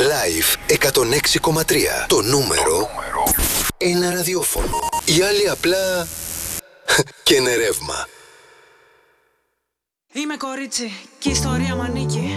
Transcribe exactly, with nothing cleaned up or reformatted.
Live εκατόν έξι κόμμα τρία. Το νούμερο ένα ραδιόφωνο. Οι άλλοι απλά και είναι ρεύμα. Είμαι κορίτσι και η ιστορία μ' ανήκει.